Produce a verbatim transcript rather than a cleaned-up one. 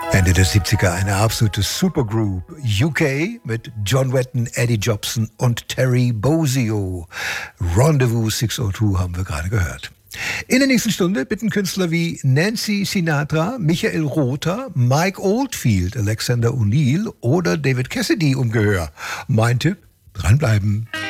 Ende der siebziger eine absolute Supergroup. U K mit John Wetton, Eddie Jobson und Terry Bozzio. Rendezvous sechshundertzwei haben wir gerade gehört. In der nächsten Stunde bitten Künstler wie Nancy Sinatra, Michael Rother, Mike Oldfield, Alexander O'Neill oder David Cassidy um Gehör. Mein Tipp, dranbleiben.